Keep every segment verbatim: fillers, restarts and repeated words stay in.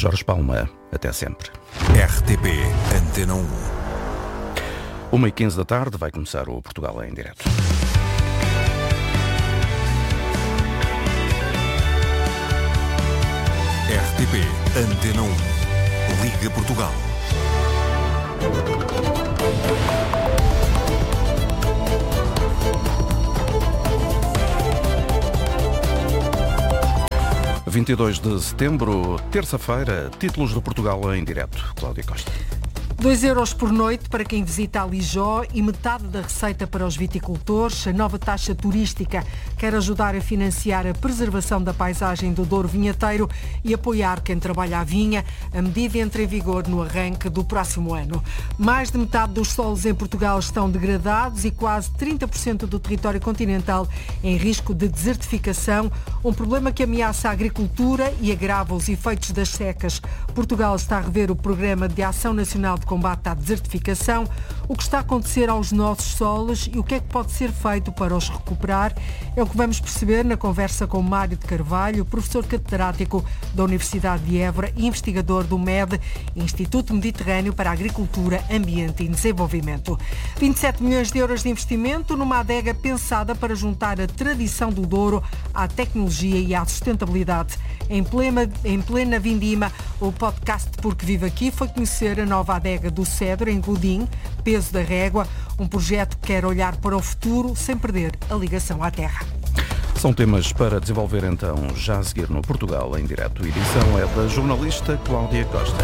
Jorge Palma. Até sempre. R T P Antena um. uma e quinze da tarde vai começar o Portugal em direto. R T P Antena um. Liga Portugal. vinte e dois de setembro, terça-feira, títulos do Portugal em direto. Cláudia Costa. dois euros por noite para quem visita Alijó e metade da receita para os viticultores. A nova taxa turística quer ajudar a financiar a preservação da paisagem do Douro Vinheteiro e apoiar quem trabalha a vinha. A medida entra em vigor no arranque do próximo ano. Mais de metade dos solos em Portugal estão degradados e quase trinta por cento do território continental em risco de desertificação, um problema que ameaça a agricultura e agrava os efeitos das secas. Portugal está a rever o Programa de Ação Nacional de Combate à Desertificação, o que está a acontecer aos nossos solos e o que é que pode ser feito para os recuperar. É o que vamos perceber na conversa com Mário de Carvalho, professor catedrático da Universidade de Évora e investigador do M E D, Instituto Mediterrâneo para a Agricultura, Ambiente e Desenvolvimento. vinte e sete milhões de euros de investimento numa adega pensada para juntar a tradição do Douro à tecnologia e à sustentabilidade. Em plena, em plena vindima, o podcast Porque Vive Aqui foi conhecer a nova adega do Cedro, em Godim, Peso da Régua, um projeto que quer olhar para o futuro sem perder a ligação à terra. São temas para desenvolver então já a seguir no Portugal em direto. A edição é da jornalista Cláudia Costa.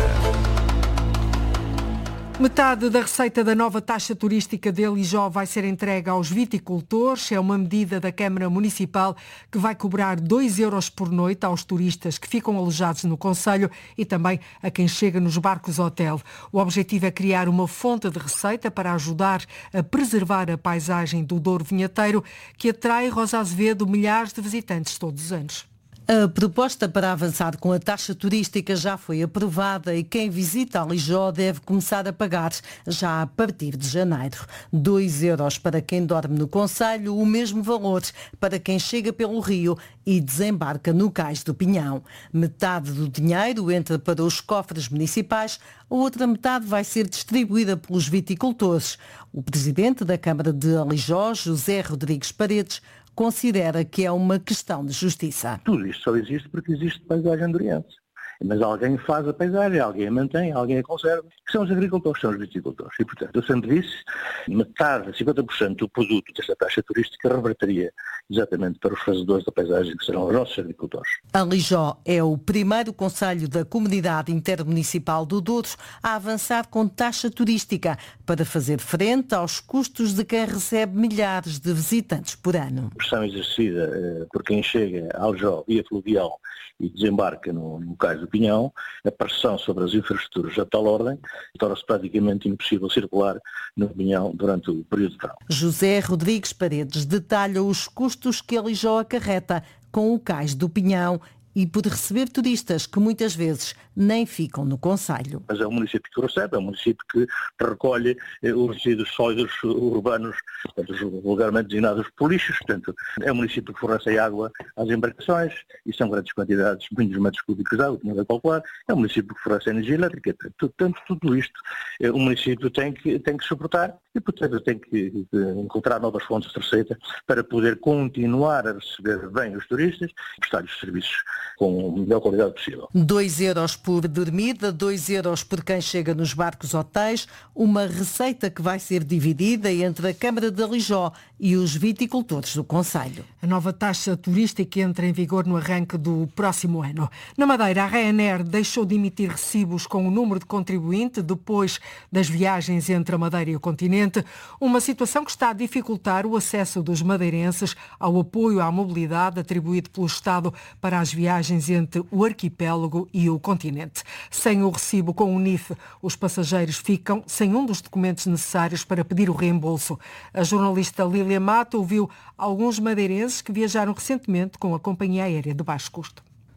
Metade da receita da nova taxa turística de Alijó vai ser entregue aos viticultores. É uma medida da Câmara Municipal que vai cobrar dois euros por noite aos turistas que ficam alojados no concelho e também a quem chega nos barcos hotel. O objetivo é criar uma fonte de receita para ajudar a preservar a paisagem do Douro Vinheteiro, que atrai, Rosa Azevedo, milhares de visitantes todos os anos. A proposta para avançar com a taxa turística já foi aprovada e quem visita Alijó deve começar a pagar já a partir de janeiro. dois euros para quem dorme no concelho, o mesmo valor para quem chega pelo rio e desembarca no Cais do Pinhão. Metade do dinheiro entra para os cofres municipais, a outra metade vai ser distribuída pelos viticultores. O presidente da Câmara de Alijó, José Rodrigues Paredes, considera que é uma questão de justiça. Tudo isto só existe porque existe paisagem doriense. Mas alguém faz a paisagem, alguém a mantém, alguém a conserva, que são os agricultores, são os viticultores. E, portanto, eu sempre disse, metade, cinquenta por cento do produto desta taxa turística reverteria exatamente para os fazedores da paisagem, que serão os nossos agricultores. Alijó é o primeiro concelho da Comunidade Intermunicipal do Douro a avançar com taxa turística para fazer frente aos custos de quem recebe milhares de visitantes por ano. A pressão exercida eh, por quem chega a Alijó via fluvial e desembarca no, no Cais do Pinhão, a pressão sobre as infraestruturas a tal ordem, torna-se praticamente impossível circular no Pinhão durante o período de verão. José Rodrigues Paredes detalha os custos que Alijó acarreta com o Cais do Pinhão e por receber turistas que muitas vezes nem ficam no concelho. Mas é um município que recebe, é um município que recolhe eh, os resíduos sólidos urbanos, portanto, os vulgarmente designados por lixos, portanto, é um município que fornece água às embarcações, e são grandes quantidades, muitos metros cúbicos de água, que não é calcular, é um município que fornece energia elétrica, portanto, tudo isto eh, o município tem que, tem que suportar e, portanto, tem que encontrar novas fontes de receita para poder continuar a receber bem os turistas e prestar-lhes serviços com a melhor qualidade possível. dois euros por dormida, dois euros por quem chega nos barcos hotéis, uma receita que vai ser dividida entre a Câmara de Alijó e os viticultores do concelho. A nova taxa turística entra em vigor no arranque do próximo ano. Na Madeira, a Ryanair deixou de emitir recibos com o número de contribuinte depois das viagens entre a Madeira e o continente, uma situação que está a dificultar o acesso dos madeirenses ao apoio à mobilidade atribuído pelo Estado para as viagens entre o arquipélago e o continente. Sem o recibo com o N I F, os passageiros ficam sem um dos documentos necessários para pedir o reembolso. A jornalista Lília Mato ouviu alguns madeirenses que viajaram recentemente com a companhia aérea de baixo custo.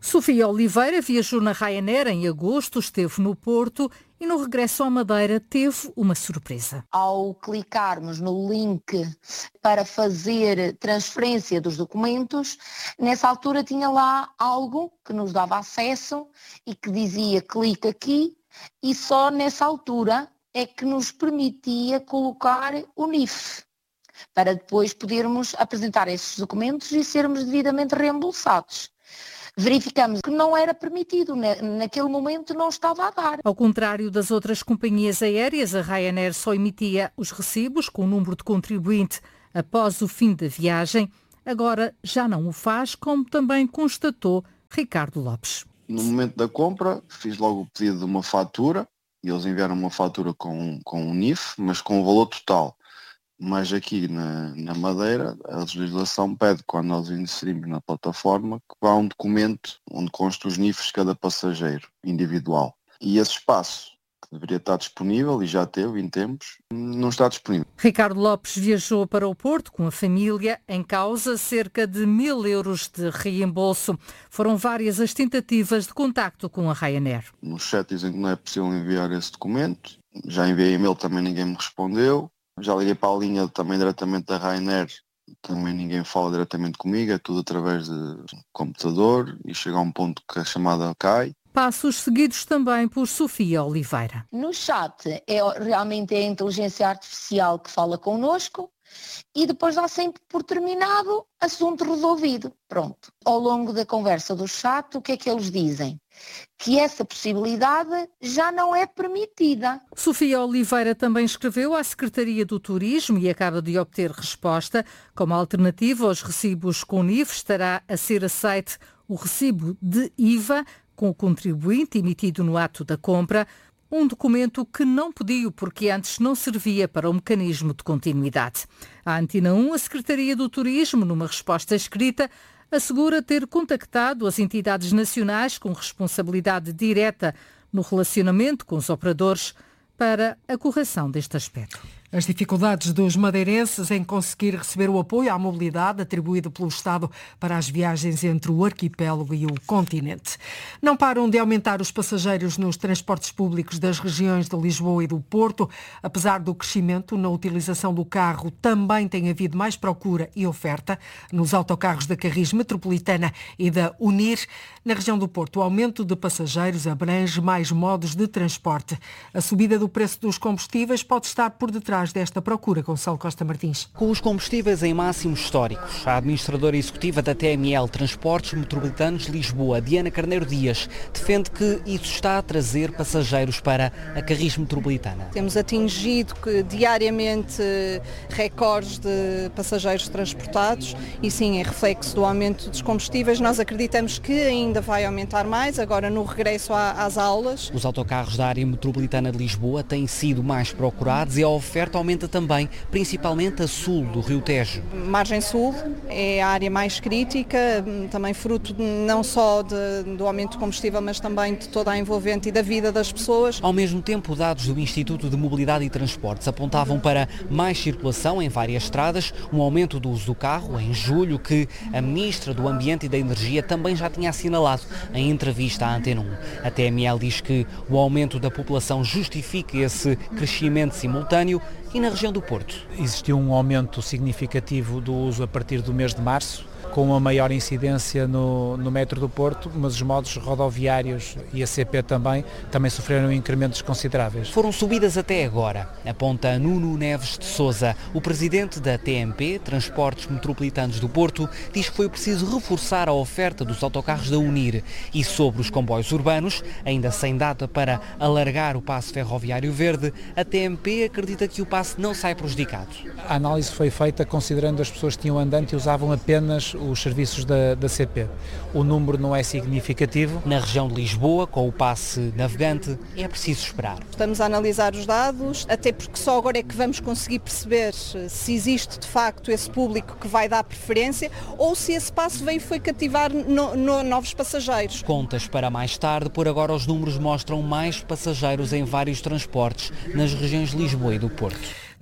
Sofia Oliveira viajou na Ryanair em agosto, esteve no Porto e no regresso à Madeira teve uma surpresa. Ao clicarmos no link para fazer transferência dos documentos, nessa altura tinha lá algo que nos dava acesso e que dizia clique aqui, e só nessa altura é que nos permitia colocar o N I F, para depois podermos apresentar esses documentos e sermos devidamente reembolsados. Verificamos que não era permitido, naquele momento não estava a dar. Ao contrário das outras companhias aéreas, a Ryanair só emitia os recibos com o número de contribuinte após o fim da viagem. Agora já não o faz, como também constatou Ricardo Lopes. No momento da compra, fiz logo o pedido de uma fatura e eles enviaram uma fatura com, com um N I F, mas com o valor total. Mas aqui na, na Madeira, a legislação pede, quando nós inserimos na plataforma, que vá um documento onde constam os N I Fs de cada passageiro individual. E esse espaço, que deveria estar disponível, e já teve em tempos, não está disponível. Ricardo Lopes viajou para o Porto com a família, em causa cerca de mil euros de reembolso. Foram várias as tentativas de contacto com a Ryanair. No chat dizem que não é possível enviar esse documento. Já enviei e-mail, também ninguém me respondeu. Já liguei para a linha também diretamente da Ryanair, também ninguém fala diretamente comigo, é tudo através de computador e chega a um ponto que a chamada cai. Passos seguidos também por Sofia Oliveira. No chat é realmente a inteligência artificial que fala connosco e depois dá sempre por terminado assunto resolvido. Pronto. Ao longo da conversa do chat, o que é que eles dizem? Que essa possibilidade já não é permitida. Sofia Oliveira também escreveu à Secretaria do Turismo e acaba de obter resposta. Como alternativa aos recibos com N I F, estará a ser aceite o recibo de I V A com o contribuinte emitido no ato da compra, um documento que não pediu porque antes não servia para o mecanismo de continuidade. À Antena um, a Secretaria do Turismo, numa resposta escrita, assegura ter contactado as entidades nacionais com responsabilidade direta no relacionamento com os operadores para a correção deste aspecto. As dificuldades dos madeirenses em conseguir receber o apoio à mobilidade atribuído pelo Estado para as viagens entre o arquipélago e o continente. Não param de aumentar os passageiros nos transportes públicos das regiões de Lisboa e do Porto. Apesar do crescimento na utilização do carro, também tem havido mais procura e oferta nos autocarros da Carris Metropolitana e da Unir. Na região do Porto, o aumento de passageiros abrange mais modos de transporte. A subida do preço dos combustíveis pode estar por detrás desta procura, Gonçalo Costa Martins. Com os combustíveis em máximos históricos, a administradora executiva da T M L Transportes Metropolitanos de Lisboa, Diana Carneiro Dias, defende que isso está a trazer passageiros para a Carris Metropolitana. Temos atingido que, diariamente recordes de passageiros transportados e sim, é reflexo do aumento dos combustíveis. Nós acreditamos que ainda vai aumentar mais, agora no regresso às aulas. Os autocarros da área metropolitana de Lisboa têm sido mais procurados e a oferta aumenta também, principalmente a sul do Rio Tejo. Margem Sul é a área mais crítica, também fruto não só de, do aumento do combustível, mas também de toda a envolvente e da vida das pessoas. Ao mesmo tempo, dados do Instituto de Mobilidade e Transportes apontavam para mais circulação em várias estradas, um aumento do uso do carro em julho, que a Ministra do Ambiente e da Energia também já tinha assinalado em entrevista à Antena um. A T M L diz que o aumento da população justifica esse crescimento simultâneo. E na região do Porto? Existiu um aumento significativo do uso a partir do mês de março, com uma maior incidência no, no metro do Porto, mas os modos rodoviários e a C P também, também sofreram incrementos consideráveis. Foram subidas até agora, aponta Nuno Neves de Sousa. O presidente da T M P, Transportes Metropolitanos do Porto, diz que foi preciso reforçar a oferta dos autocarros da Unir. E sobre os comboios urbanos, ainda sem data para alargar o passe ferroviário verde, a T M P acredita que o passe não sai prejudicado. A análise foi feita considerando as pessoas que tinham andante e usavam apenas os serviços da, da C P. O número não é significativo. Na região de Lisboa, com o passe navegante, é preciso esperar. Estamos a analisar os dados, até porque só agora é que vamos conseguir perceber se existe de facto esse público que vai dar preferência ou se esse passe veio foi cativar no, no, novos passageiros. Contas para mais tarde, por agora os números mostram mais passageiros em vários transportes nas regiões de Lisboa e do Porto.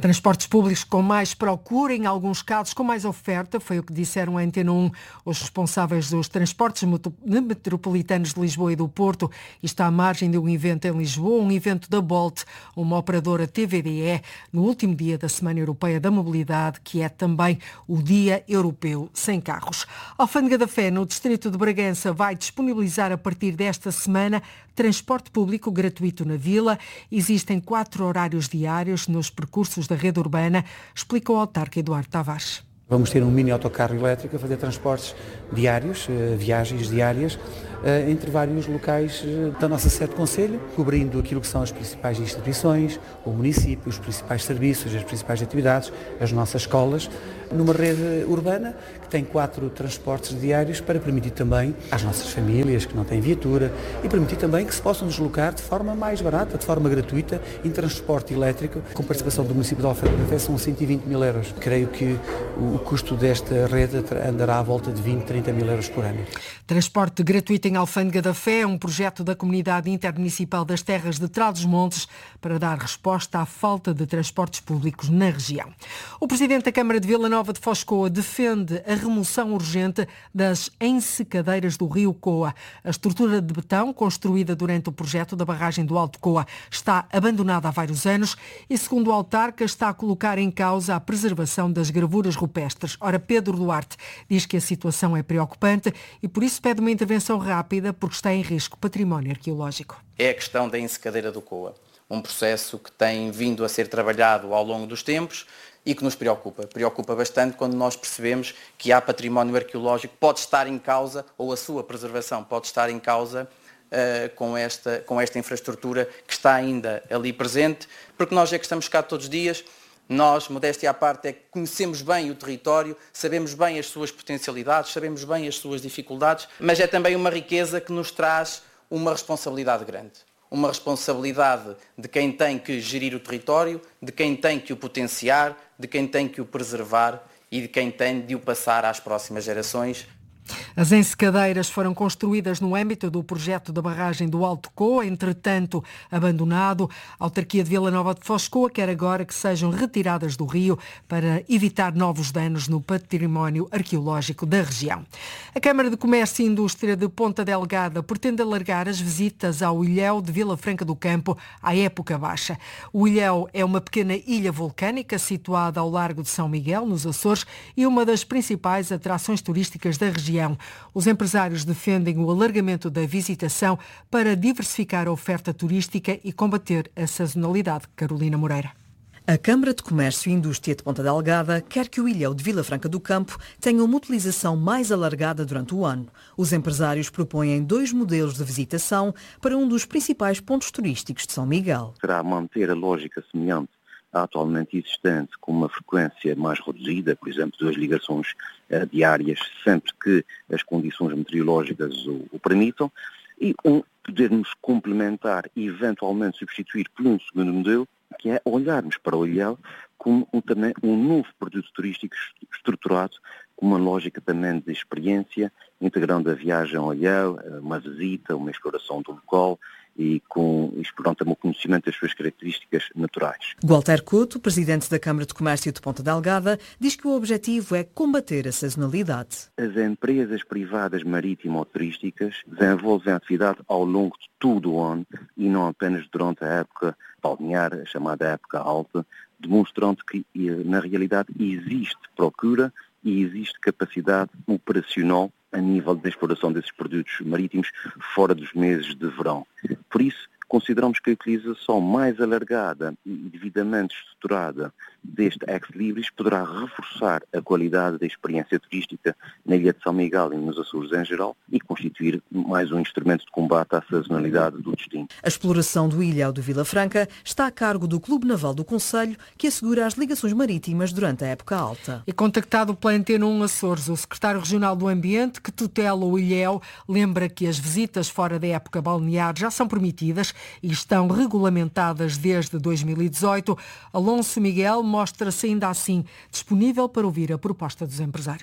Transportes públicos com mais procura, em alguns casos com mais oferta, foi o que disseram à Antena um os responsáveis dos transportes metropolitanos de Lisboa e do Porto. Isto à margem de um evento em Lisboa, um evento da Bolt, uma operadora T V D E, no último dia da Semana Europeia da Mobilidade, que é também o Dia Europeu Sem Carros. A Alfândega da Fé, no distrito de Bragança, vai disponibilizar a partir desta semana transporte público gratuito na vila. Existem quatro horários diários nos percursos da rede urbana, explica o autarca Eduardo Tavares. Vamos ter um mini autocarro elétrico a fazer transportes diários, viagens diárias, entre vários locais da nossa sede de concelho, cobrindo aquilo que são as principais instituições, o município, os principais serviços, as principais atividades, as nossas escolas, numa rede urbana que tem quatro transportes diários para permitir também às nossas famílias que não têm viatura e permitir também que se possam deslocar de forma mais barata, de forma gratuita, em transporte elétrico. Com participação do município de Alfândega da Fé são cento e vinte mil euros. Creio que o custo desta rede andará à volta de vinte, trinta mil euros por ano. Transporte gratuito em Alfândega da Fé é um projeto da Comunidade Intermunicipal das Terras de Trás-os-Montes para dar resposta à falta de transportes públicos na região. O Presidente da Câmara de Vila Nova de Foscoa defende a remoção urgente das ensecadeiras do rio Coa. A estrutura de betão construída durante o projeto da barragem do Alto Coa está abandonada há vários anos e, segundo o autarca, está a colocar em causa a preservação das gravuras rupestres. Ora, Pedro Duarte diz que a situação é preocupante e por isso pede uma intervenção rápida porque está em risco património arqueológico. É a questão da ensecadeira do Coa, um processo que tem vindo a ser trabalhado ao longo dos tempos e que nos preocupa. Preocupa bastante quando nós percebemos que há património arqueológico que pode estar em causa, ou a sua preservação pode estar em causa uh, com, esta, com esta infraestrutura que está ainda ali presente, porque nós é que estamos cá todos os dias. Nós, modéstia à parte, é que conhecemos bem o território, sabemos bem as suas potencialidades, sabemos bem as suas dificuldades, mas é também uma riqueza que nos traz uma responsabilidade grande. Uma responsabilidade de quem tem que gerir o território, de quem tem que o potenciar, de quem tem que o preservar e de quem tem de o passar às próximas gerações. As ensecadeiras foram construídas no âmbito do projeto da barragem do Alto Coa, entretanto abandonado. A autarquia de Vila Nova de Foscoa quer agora que sejam retiradas do rio para evitar novos danos no património arqueológico da região. A Câmara de Comércio e Indústria de Ponta Delgada pretende alargar as visitas ao Ilhéu de Vila Franca do Campo à época baixa. O Ilhéu é uma pequena ilha vulcânica situada ao largo de São Miguel, nos Açores, e uma das principais atrações turísticas da região. Os empresários defendem o alargamento da visitação para diversificar a oferta turística e combater a sazonalidade. Carolina Moreira. A Câmara de Comércio e Indústria de Ponta Delgada quer que o Ilhéu de Vila Franca do Campo tenha uma utilização mais alargada durante o ano. Os empresários propõem dois modelos de visitação para um dos principais pontos turísticos de São Miguel. Será manter a lógica semelhante atualmente existente, com uma frequência mais reduzida, por exemplo, duas ligações uh, diárias, sempre que as condições meteorológicas o, o permitam, e um, podermos complementar e eventualmente substituir por um segundo modelo, que é olharmos para o Ilhéu como um, também um novo produto turístico estruturado, com uma lógica também de experiência, integrando a viagem ao Ilhéu, uma visita, uma exploração do local, e com explorando também o conhecimento das suas características naturais. Gualter Couto, presidente da Câmara de Comércio de Ponta Delgada, diz que o objetivo é combater a sazonalidade. As empresas privadas marítimo-turísticas desenvolvem a atividade ao longo de todo o ano e não apenas durante a época balnear, a chamada época alta, demonstrando que na realidade existe procura e existe capacidade operacional a nível da exploração desses produtos marítimos fora dos meses de verão. Por isso, consideramos que a utilização mais alargada e devidamente estruturada deste ex-libris poderá reforçar a qualidade da experiência turística na Ilha de São Miguel e nos Açores em geral e constituir mais um instrumento de combate à sazonalidade do destino. A exploração do Ilhéu de Vila Franca está a cargo do Clube Naval do Concelho, que assegura as ligações marítimas durante a época alta. E contactado pela Antena um Açores, o secretário regional do Ambiente, que tutela o Ilhéu, lembra que as visitas fora da época balnear já são permitidas e estão regulamentadas desde dois mil e dezoito. Alonso Miguel mostra-se ainda assim disponível para ouvir a proposta dos empresários.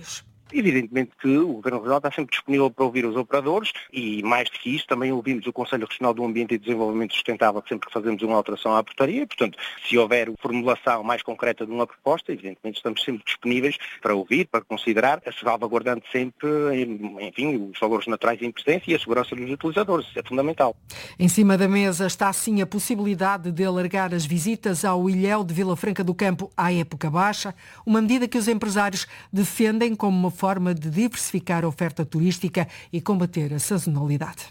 Evidentemente que o Governo Regional está sempre disponível para ouvir os operadores e, mais do que isso, também ouvimos o Conselho Regional do Ambiente e Desenvolvimento Sustentável sempre que fazemos uma alteração à portaria. Portanto, se houver formulação mais concreta de uma proposta, evidentemente estamos sempre disponíveis para ouvir, para considerar, salvaguardando sempre, enfim, os valores naturais em presença e a segurança dos utilizadores. Isso é fundamental. Em cima da mesa está sim a possibilidade de alargar as visitas ao Ilhéu de Vila Franca do Campo à época baixa, uma medida que os empresários defendem como uma forma de diversificar a oferta turística e combater a sazonalidade.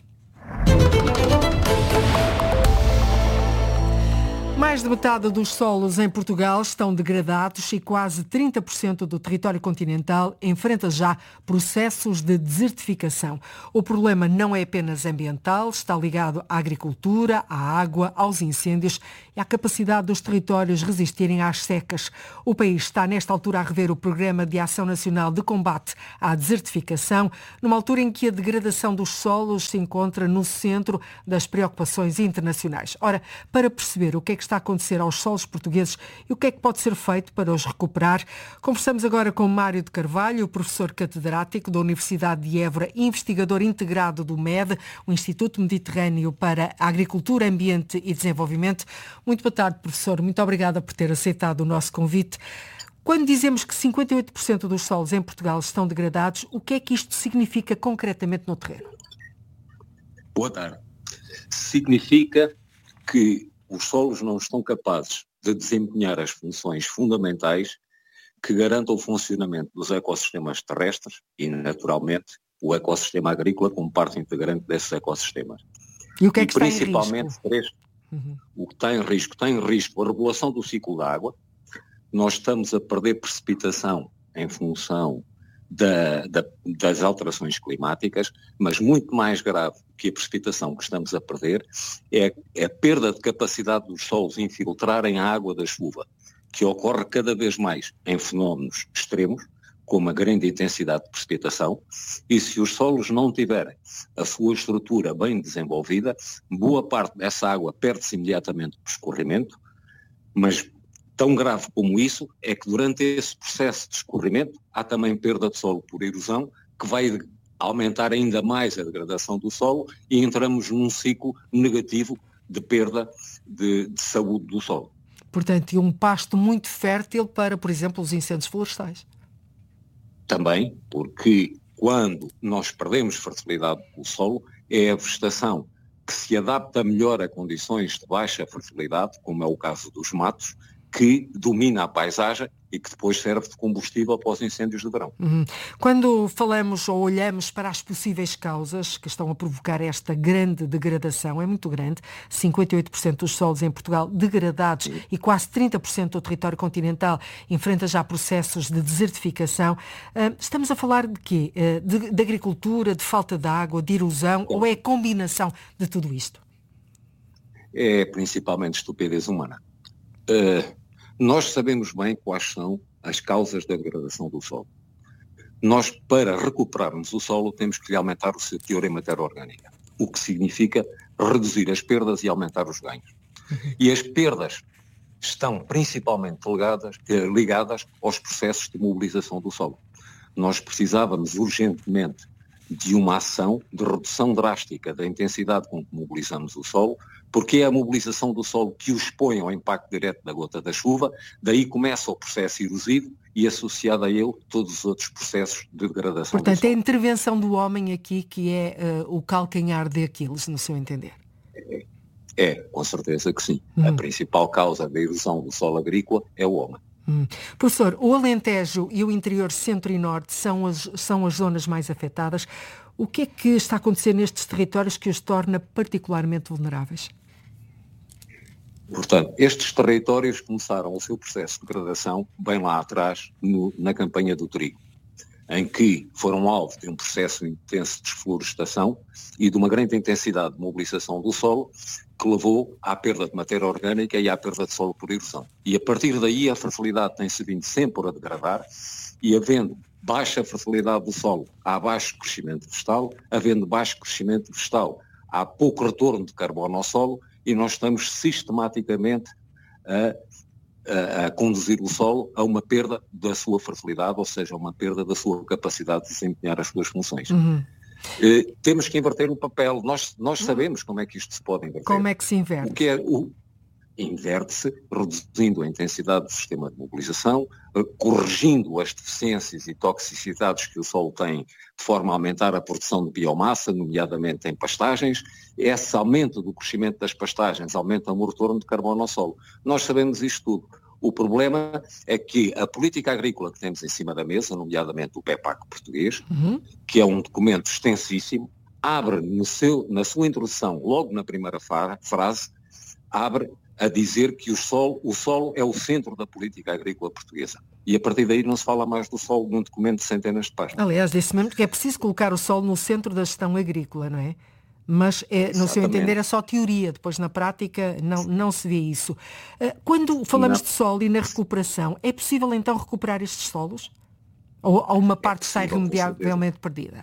Mais de metade dos solos em Portugal estão degradados e quase trinta por cento do território continental enfrenta já processos de desertificação. O problema não é apenas ambiental, está ligado à agricultura, à água, aos incêndios e à capacidade dos territórios resistirem às secas. O país está nesta altura a rever o Programa de Ação Nacional de Combate à Desertificação, numa altura em que a degradação dos solos se encontra no centro das preocupações internacionais. Ora, para perceber o que é que está a acontecer aos solos portugueses e o que é que pode ser feito para os recuperar, conversamos agora com Mário de Carvalho, professor catedrático da Universidade de Évora, investigador integrado do M E D, o Instituto Mediterrâneo para a Agricultura, Ambiente e Desenvolvimento. Muito boa tarde, professor. Muito obrigada por ter aceitado o nosso convite. Quando dizemos que cinquenta e oito por cento dos solos em Portugal estão degradados, o que é que isto significa concretamente no terreno? Boa tarde. Significa que os solos não estão capazes de desempenhar as funções fundamentais que garantam o funcionamento dos ecossistemas terrestres e, naturalmente, o ecossistema agrícola como parte integrante desses ecossistemas. E o que é que e está principalmente em risco? Três, uhum. O que está em risco? Está em risco a regulação do ciclo da água. Nós estamos a perder precipitação em função Da, da, das alterações climáticas, mas muito mais grave que a precipitação que estamos a perder é, é a perda de capacidade dos solos infiltrarem a água da chuva, que ocorre cada vez mais em fenómenos extremos, como a grande intensidade de precipitação, e se os solos não tiverem a sua estrutura bem desenvolvida, boa parte dessa água perde-se imediatamente por escorrimento, mas tão grave como isso é que durante esse processo de escorrimento há também perda de solo por erosão, que vai aumentar ainda mais a degradação do solo e entramos num ciclo negativo de perda de, de saúde do solo. Portanto, e um pasto muito fértil para, por exemplo, os incêndios florestais. Também, porque quando nós perdemos fertilidade do solo, é a vegetação que se adapta melhor a condições de baixa fertilidade, como é o caso dos matos, que domina a paisagem e que depois serve de combustível para os incêndios de verão. Uhum. Quando falamos ou olhamos para as possíveis causas que estão a provocar esta grande degradação, é muito grande, cinquenta e oito por cento dos solos em Portugal degradados Sim. e quase trinta por cento do território continental enfrenta já processos de desertificação. Uh, estamos a falar de quê? Uh, de, de agricultura, de falta de água, de erosão, Sim. ou é a combinação de tudo isto? É principalmente estupidez humana. Uh, nós sabemos bem quais são as causas da degradação do solo. Nós, para recuperarmos o solo, temos que lhe aumentar o seu teor em matéria orgânica, o que significa reduzir as perdas e aumentar os ganhos. E as perdas estão principalmente ligadas, ligadas aos processos de mobilização do solo. Nós precisávamos urgentemente de uma ação de redução drástica da intensidade com que mobilizamos o solo, porque é a mobilização do solo que o expõe ao impacto direto da gota da chuva, daí começa o processo erosivo e associado a ele todos os outros processos de degradação. Portanto, é a intervenção do homem aqui que é uh, o calcanhar de Aquiles, no seu entender? É, é com certeza que sim. Hum. A principal causa da erosão do solo agrícola é o homem. Hum. Professor, o Alentejo e o interior centro e norte são as, são as zonas mais afetadas. O que é que está a acontecer nestes territórios que os torna particularmente vulneráveis? Portanto, estes territórios começaram o seu processo de degradação bem lá atrás, no, na campanha do trigo, em que foram alvo de um processo intenso de desflorestação e de uma grande intensidade de mobilização do solo, que levou à perda de matéria orgânica e à perda de solo por erosão. E a partir daí a fertilidade tem-se vindo sempre a degradar e havendo baixa fertilidade do solo, há baixo crescimento vegetal, havendo baixo crescimento vegetal, há pouco retorno de carbono ao solo e nós estamos sistematicamente a, a, a conduzir o solo a uma perda da sua fertilidade, ou seja, a uma perda da sua capacidade de desempenhar as suas funções. Uhum. Eh, temos que inverter o papel. Nós, nós sabemos como é que isto se pode inverter. Como é que se inverte? O que é o inverte-se reduzindo a intensidade do sistema de mobilização, corrigindo as deficiências e toxicidades que o solo tem, de forma a aumentar a produção de biomassa, nomeadamente em pastagens. Esse aumento do crescimento das pastagens aumenta o retorno de carbono ao solo. Nós sabemos isto tudo. O problema é que a política agrícola que temos em cima da mesa, nomeadamente o P E P A C português, uhum. que é um documento extensíssimo, abre no seu, na sua introdução, logo na primeira frase, abre a dizer que o solo, o solo é o centro da política agrícola portuguesa. E a partir daí não se fala mais do solo num documento de centenas de páginas. Aliás, disse mesmo que é preciso colocar o solo no centro da gestão agrícola, não é? Mas, é, no seu entender, é só teoria. Depois, na prática, não, não se vê isso. Quando falamos não. de solo e na recuperação, é possível, então, recuperar estes solos? Ou, ou uma parte é sai irremediavelmente perdida?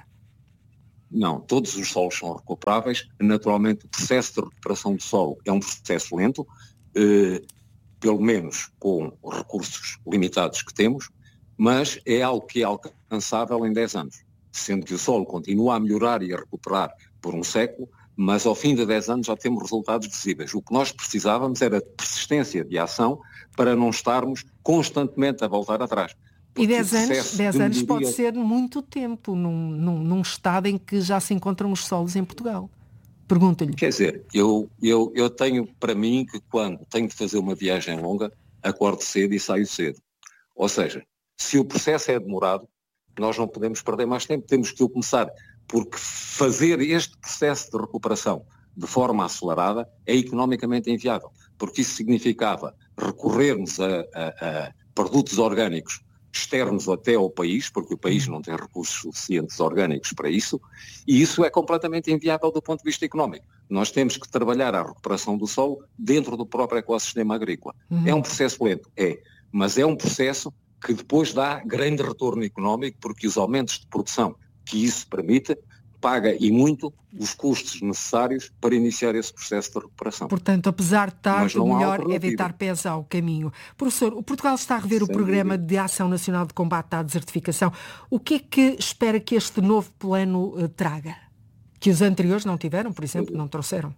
Não, todos os solos são recuperáveis. Naturalmente, o processo de recuperação do solo é um processo lento, eh, pelo menos com os recursos limitados que temos, mas é algo que é alcançável em dez anos, sendo que o solo continua a melhorar e a recuperar por um século, mas ao fim de dez anos já temos resultados visíveis. O que nós precisávamos era de persistência de ação para não estarmos constantemente a voltar atrás. E dez anos, dez anos pode ser muito tempo num, num, num estado em que já se encontram os solos em Portugal. Pergunto-lhe. Quer dizer, eu, eu, eu tenho para mim que quando tenho de fazer uma viagem longa, acordo cedo e saio cedo. Ou seja, se o processo é demorado, nós não podemos perder mais tempo, temos que o começar, porque fazer este processo de recuperação de forma acelerada é economicamente inviável, porque isso significava recorrermos a, a, a produtos orgânicos externos até ao país, porque o país não tem recursos suficientes orgânicos para isso, e isso é completamente inviável do ponto de vista económico. Nós temos que trabalhar a recuperação do solo dentro do próprio ecossistema agrícola. Uhum. É um processo lento, é, mas é um processo que depois dá grande retorno económico, porque os aumentos de produção que isso permite, paga e muito os custos necessários para iniciar esse processo de recuperação. Portanto, apesar de tarde, o melhor é deitar pés ao caminho. Professor, o Portugal está a rever Sem o Programa dúvida. de Ação Nacional de Combate à Desertificação. O que é que espera que este novo plano uh, traga? Que os anteriores não tiveram, por exemplo, não trouxeram?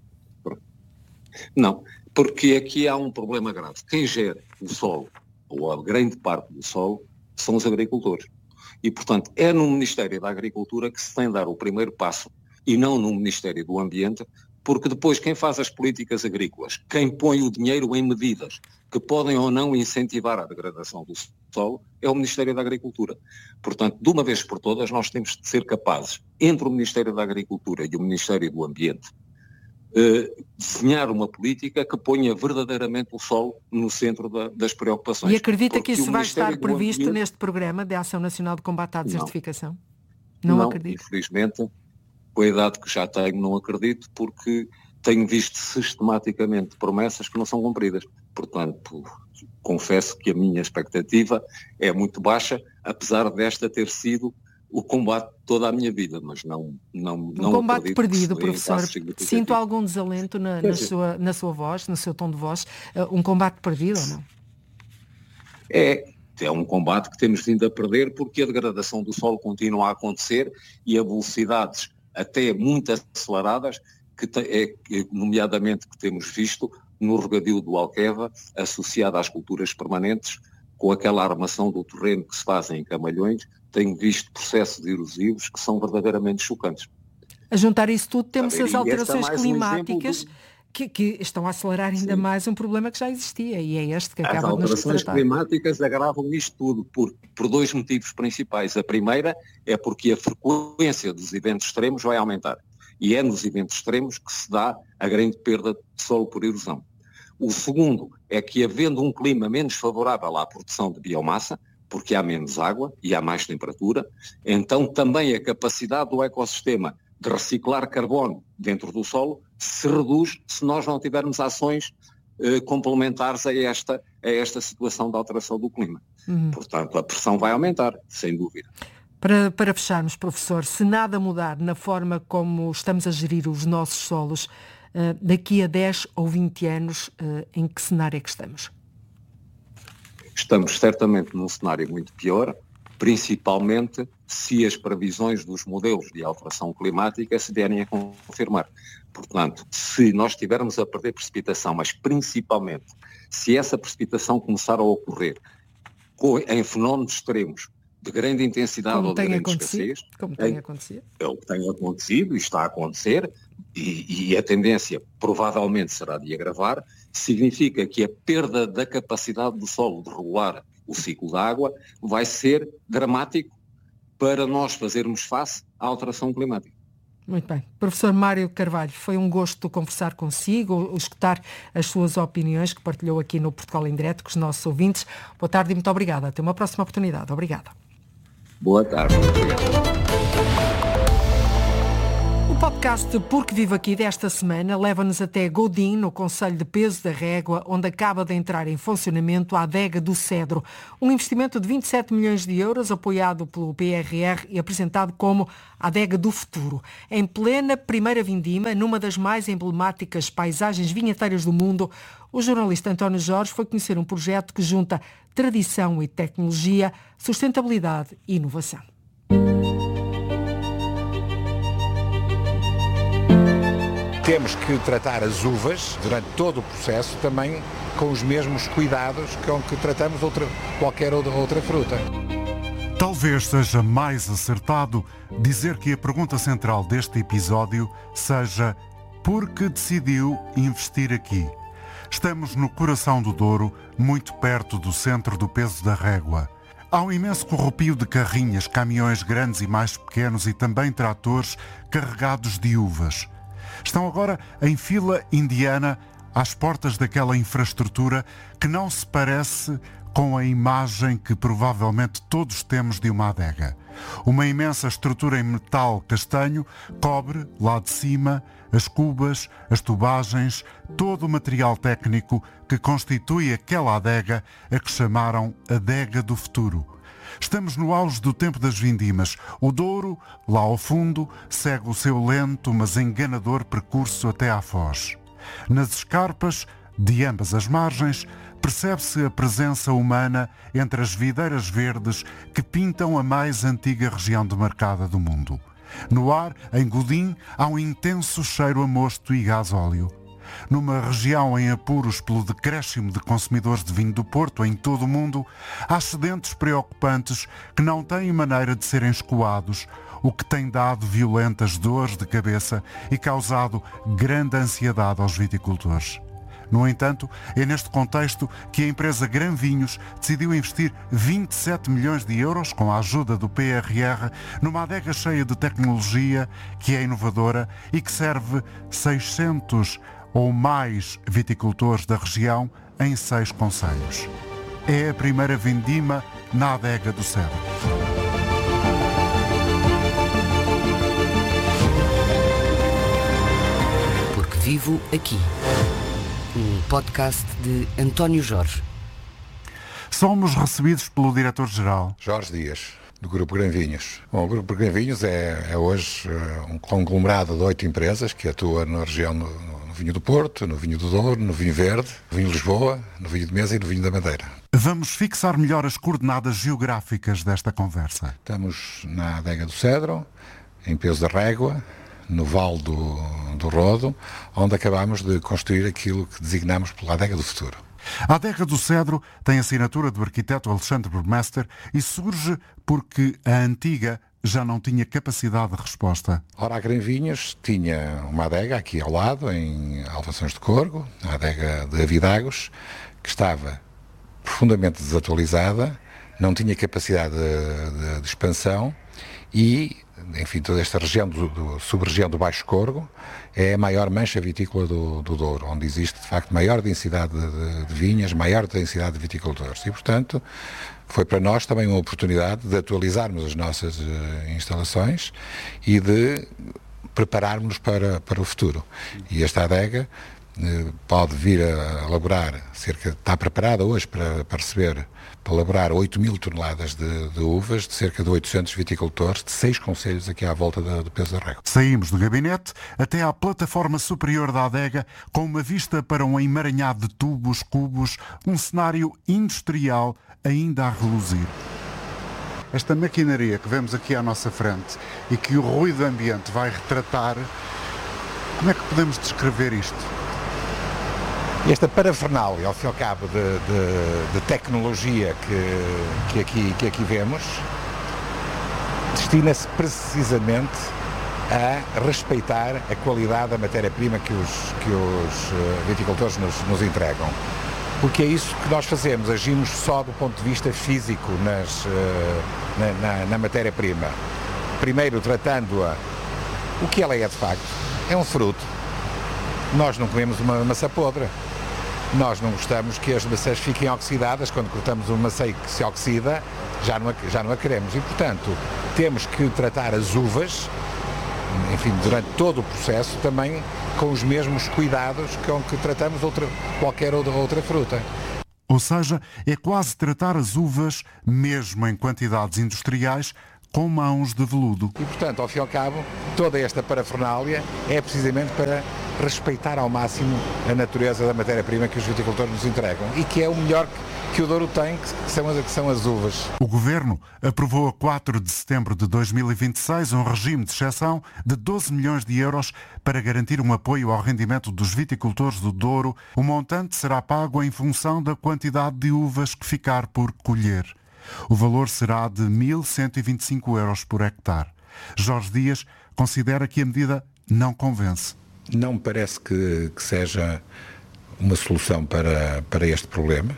Não, porque aqui há um problema grave. Quem gera o solo, ou a grande parte do solo, são os agricultores. E, portanto, é no Ministério da Agricultura que se tem de dar o primeiro passo e não no Ministério do Ambiente, porque depois quem faz as políticas agrícolas, quem põe o dinheiro em medidas que podem ou não incentivar a degradação do solo, é o Ministério da Agricultura. Portanto, de uma vez por todas, nós temos de ser capazes, entre o Ministério da Agricultura e o Ministério do Ambiente, Uh, desenhar uma política que ponha verdadeiramente o solo no centro da, das preocupações. E acredita que isso vai estar previsto Ambiente... neste programa de Ação Nacional de Combate à Desertificação? Não, não acredito. Infelizmente, com a idade que já tenho, não acredito, porque tenho visto sistematicamente promessas que não são cumpridas. Portanto, confesso que a minha expectativa é muito baixa, apesar desta ter sido o combate toda a minha vida, mas não não um não combate perdido, professor. Sinto algum desalento na, na sua na sua voz, no seu tom de voz. Um combate perdido ou não? É, é um combate que temos vindo a perder porque a degradação do solo continua a acontecer e a velocidades até muito aceleradas, que é, nomeadamente que temos visto no regadio do Alqueva, associado às culturas permanentes, com aquela armação do terreno que se fazem em Camalhões. Tenho visto processos erosivos que são verdadeiramente chocantes. A juntar isso tudo, temos as alterações climáticas um do... que, que estão a acelerar ainda Sim. mais um problema que já existia, e é este que acaba de nos tratar. As alterações climáticas agravam isto tudo por, por dois motivos principais. A primeira é porque a frequência dos eventos extremos vai aumentar, e é nos eventos extremos que se dá a grande perda de solo por erosão. O segundo é que, havendo um clima menos favorável à produção de biomassa, porque há menos água e há mais temperatura, então também a capacidade do ecossistema de reciclar carbono dentro do solo se reduz se nós não tivermos ações eh, complementares a esta, a esta situação de alteração do clima. Uhum. Portanto, a pressão vai aumentar, sem dúvida. Para, para fecharmos, professor, se nada mudar na forma como estamos a gerir os nossos solos, uh, daqui a dez ou vinte anos, uh, em que cenário é que estamos? Estamos certamente num cenário muito pior, principalmente se as previsões dos modelos de alteração climática se derem a confirmar. Portanto, se nós estivermos a perder precipitação, mas principalmente se essa precipitação começar a ocorrer em fenómenos extremos de grande intensidade como ou de tem grande acontecido, escassez, como tem acontecido. É o que tem acontecido e está a acontecer, e, e a tendência provavelmente será de agravar, significa que a perda da capacidade do solo de regular o ciclo da água vai ser dramático para nós fazermos face à alteração climática. Muito bem. Professor Mário Carvalho, foi um gosto conversar consigo, escutar as suas opiniões que partilhou aqui no Portugal em Direto com os nossos ouvintes. Boa tarde e muito obrigada. Até uma próxima oportunidade. Obrigada. Boa tarde. Obrigado. O podcast Porque Vivo Aqui desta semana leva-nos até Godin, no Concelho de Peso da Régua, onde acaba de entrar em funcionamento a adega do Cedro. Um investimento de vinte e sete milhões de euros, apoiado pelo P R R e apresentado como a adega do futuro. Em plena primeira vindima, numa das mais emblemáticas paisagens vinheteiras do mundo, o jornalista António Jorge foi conhecer um projeto que junta tradição e tecnologia, sustentabilidade e inovação. Temos que tratar as uvas, durante todo o processo, também com os mesmos cuidados com que tratamos outra, qualquer outra fruta. Talvez seja mais acertado dizer que a pergunta central deste episódio seja: por que decidiu investir aqui? Estamos no coração do Douro, muito perto do centro do Peso da Régua. Há um imenso corrupio de carrinhas, caminhões grandes e mais pequenos e também tratores carregados de uvas. Estão agora em fila indiana às portas daquela infraestrutura que não se parece com a imagem que provavelmente todos temos de uma adega. Uma imensa estrutura em metal castanho cobre, lá de cima, as cubas, as tubagens, todo o material técnico que constitui aquela adega a que chamaram Adega do Futuro. Estamos no auge do tempo das vindimas. O Douro, lá ao fundo, segue o seu lento, mas enganador percurso até à Foz. Nas escarpas, de ambas as margens, percebe-se a presença humana entre as videiras verdes que pintam a mais antiga região demarcada do mundo. No ar, em Godin, há um intenso cheiro a mosto e gasóleo. Numa região em apuros pelo decréscimo de consumidores de vinho do Porto em todo o mundo, há excedentes preocupantes que não têm maneira de serem escoados, o que tem dado violentas dores de cabeça e causado grande ansiedade aos viticultores. No entanto, é neste contexto que a empresa Gran Vinhos decidiu investir vinte e sete milhões de euros com a ajuda do P R R numa adega cheia de tecnologia que é inovadora e que serve seiscentos ou mais viticultores da região em seis concelhos. É a primeira vindima na adega do Cedro. Porque vivo aqui. Um podcast de António Jorge. Somos recebidos pelo diretor-geral Jorge Dias, do Grupo Gran Vinhos. Bom, o Grupo Gran Vinhos é, é hoje uh, um conglomerado de oito empresas que atua na região no, no vinho do Porto, no vinho do Douro, no vinho verde, no vinho de Lisboa, no vinho de Mesa e no vinho da Madeira. Vamos fixar melhor as coordenadas geográficas desta conversa. Estamos na adega do Cedro, em Peso da Régua, no Vale do, do Rodo, onde acabamos de construir aquilo que designamos pela Adega do Futuro. A Adega do Cedro tem a assinatura do arquiteto Alexandre Burmester e surge porque a antiga já não tinha capacidade de resposta. Ora, a Gran Vinhos tinha uma adega aqui ao lado, em Alvações de Corgo, a adega de Avidagos, que estava profundamente desatualizada, não tinha capacidade de, de, de expansão e, enfim, toda esta região, do, do, sub-região do Baixo Corgo, é a maior mancha vitícola do, do Douro, onde existe, de facto, maior densidade de, de vinhas, maior densidade de viticultores. E, portanto, foi para nós também uma oportunidade de atualizarmos as nossas uh, instalações e de prepararmos para, para o futuro. E esta adega uh, pode vir a elaborar, cerca, está preparada hoje para, para receber, para elaborar oito mil toneladas de, de uvas, de cerca de oitocentos viticultores, de seis concelhos aqui à volta do, do Peso da Régua. Saímos do gabinete até à plataforma superior da adega, com uma vista para um emaranhado de tubos, cubos, um cenário industrial ainda a reluzir. Esta maquinaria que vemos aqui à nossa frente e que o ruído ambiente vai retratar, como é que podemos descrever isto? Esta parafernália, ao fim e ao cabo, de, de, de tecnologia que, que, aqui, que aqui vemos, destina-se precisamente a respeitar a qualidade da matéria-prima que os, que os viticultores nos, nos entregam. Porque é isso que nós fazemos, agimos só do ponto de vista físico nas, na, na, na matéria-prima. Primeiro tratando-a, o que ela é de facto, é um fruto. Nós não comemos uma maçã podre. Nós não gostamos que as maçãs fiquem oxidadas. Quando cortamos uma maçã que se oxida, já não a, já não a queremos. E, portanto, temos que tratar as uvas, enfim, durante todo o processo, também com os mesmos cuidados com que tratamos outra, qualquer outra fruta. Ou seja, é quase tratar as uvas, mesmo em quantidades industriais, com mãos de veludo. E, portanto, ao fim e ao cabo, toda esta parafernália é precisamente para respeitar ao máximo a natureza da matéria-prima que os viticultores nos entregam e que é o melhor que o Douro tem, que são as, que são as uvas. O Governo aprovou a quatro de setembro de dois mil e vinte e seis um regime de exceção de doze milhões de euros para garantir um apoio ao rendimento dos viticultores do Douro. O montante será pago em função da quantidade de uvas que ficar por colher. O valor será de mil cento e vinte e cinco euros por hectare. Jorge Dias considera que a medida não convence. Não me parece que, que seja uma solução para, para este problema.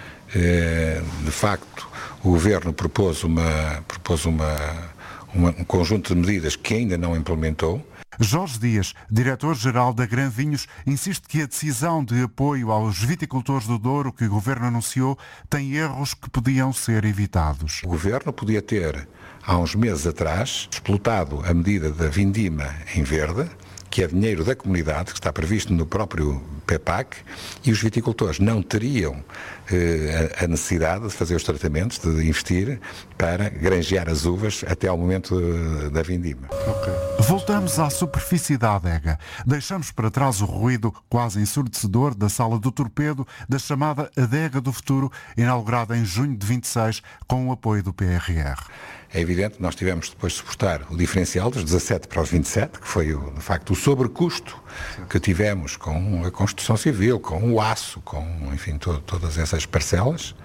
De facto, o Governo propôs, uma, propôs uma, uma, um conjunto de medidas que ainda não implementou. Jorge Dias, diretor-geral da Gran Vinhos, insiste que a decisão de apoio aos viticultores do Douro que o Governo anunciou tem erros que podiam ser evitados. O Governo podia ter, há uns meses atrás, explotado a medida da vindima em verde, que é dinheiro da comunidade, que está previsto no próprio P E P A C, e os viticultores não teriam eh, a necessidade de fazer os tratamentos, de investir para granjear as uvas até ao momento da vindima. Okay. Voltamos à superfície da adega. Deixamos para trás o ruído quase ensurdecedor da sala do torpedo da chamada Adega do Futuro, inaugurada em junho de vinte e seis com o apoio do P R R. É evidente que nós tivemos depois de suportar o diferencial dos dezassete para os vinte e sete, que foi, de facto, o sobrecusto que tivemos com a construção civil, com o aço, com, enfim, to- todas essas parcelas.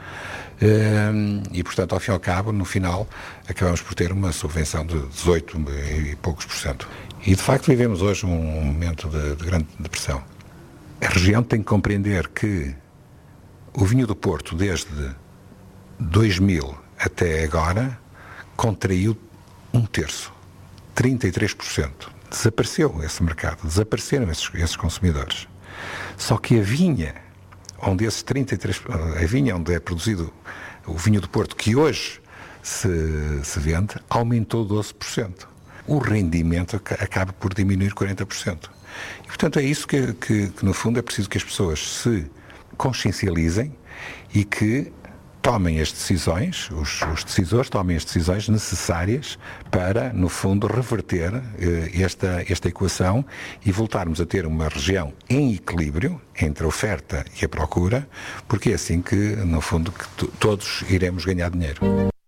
E, portanto, ao fim e ao cabo, no final, acabamos por ter uma subvenção de dezoito e poucos por cento. E, de facto, vivemos hoje um momento de, de grande depressão. A região tem que compreender que o vinho do Porto, desde dois mil até agora, contraiu um terço, trinta e três por cento. Desapareceu esse mercado, desapareceram esses, esses consumidores. Só que a vinha, onde esses trinta e três por cento, a vinha onde é produzido o vinho do Porto, que hoje se, se vende, aumentou doze por cento. O rendimento acaba por diminuir quarenta por cento. E, portanto, é isso que, que, que, no fundo, é preciso que as pessoas se consciencializem e que tomem as decisões, os, os decisores tomem as decisões necessárias para, no fundo, reverter eh, esta, esta equação e voltarmos a ter uma região em equilíbrio entre a oferta e a procura, porque é assim que, no fundo, que t- todos iremos ganhar dinheiro.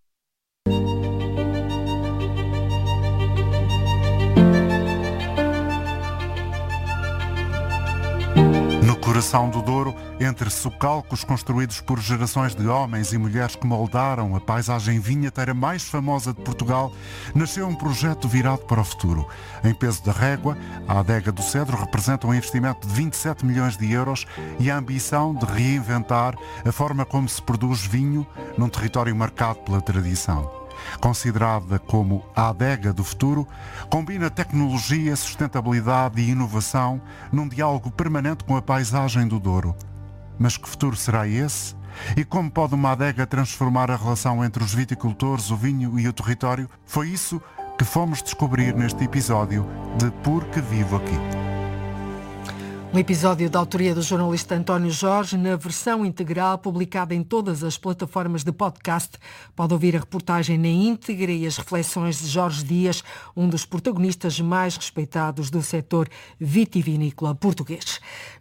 Coração do Douro, entre socalcos construídos por gerações de homens e mulheres que moldaram a paisagem vinheteira mais famosa de Portugal, nasceu um projeto virado para o futuro. Em peso da régua, a Adega do Cedro representa um investimento de vinte e sete milhões de euros e a ambição de reinventar a forma como se produz vinho num território marcado pela tradição. Considerada como a adega do futuro, combina tecnologia, sustentabilidade e inovação num diálogo permanente com a paisagem do Douro. Mas que futuro será esse? E como pode uma adega transformar a relação entre os viticultores, o vinho e o território? Foi isso que fomos descobrir neste episódio de Porque Vivo Aqui. Um episódio da autoria do jornalista António Jorge, na versão integral publicada em todas as plataformas de podcast. Pode ouvir a reportagem na íntegra e as reflexões de Jorge Dias, um dos protagonistas mais respeitados do setor vitivinícola português.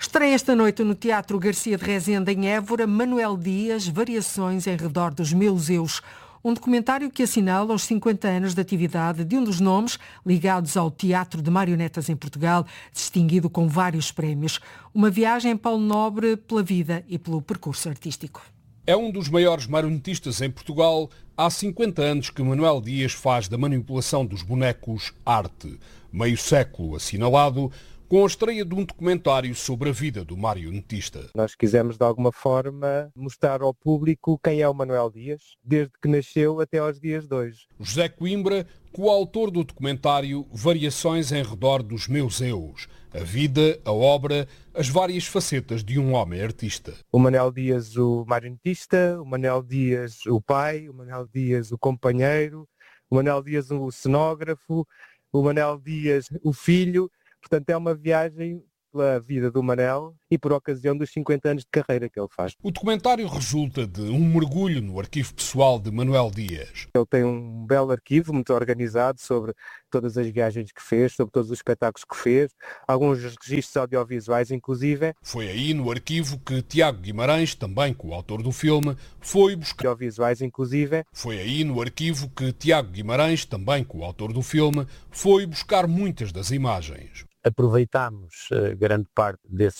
Estreia esta noite no Teatro Garcia de Rezende, em Évora, Manuel Dias, Variações em redor dos meus eus. Um documentário que assinala os cinquenta anos de atividade de um dos nomes ligados ao teatro de marionetas em Portugal, distinguido com vários prémios. Uma viagem em Paulo Nobre pela vida e pelo percurso artístico. É um dos maiores marionetistas em Portugal. Há cinquenta anos que Manuel Dias faz da manipulação dos bonecos arte. Meio século assinalado, com a estreia de um documentário sobre a vida do marionetista. Nós quisemos, de alguma forma, mostrar ao público quem é o Manuel Dias, desde que nasceu até aos dias de hoje. José Coimbra, coautor do documentário Variações em redor dos meus eus. A vida, a obra, as várias facetas de um homem artista. O Manuel Dias, o marionetista, o Manuel Dias, o pai, o Manuel Dias, o companheiro, o Manuel Dias, o cenógrafo, o Manuel Dias, o filho. Portanto, é uma viagem pela vida do Manel e por ocasião dos cinquenta anos de carreira que ele faz. O documentário resulta de um mergulho no arquivo pessoal de Manuel Dias. Ele tem um belo arquivo, muito organizado, sobre todas as viagens que fez, sobre todos os espetáculos que fez, alguns registros audiovisuais, inclusive. Foi aí no arquivo que Tiago Guimarães, também coautor do filme, foi buscar... Audiovisuais, inclusive. Foi aí no arquivo que Tiago Guimarães, também coautor do filme, foi buscar muitas das imagens. Aproveitámos uh, grande parte desses